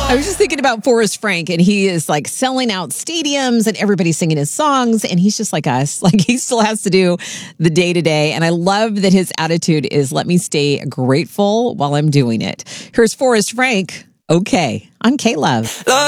I was just thinking about Forrest Frank, and he is like selling out stadiums and everybody's singing his songs, and he's just like us. Like, he still has to do the day-to-day, and I love that his attitude is, let me stay grateful while I'm doing it. Here's Forrest Frank, Okay, on K-Love.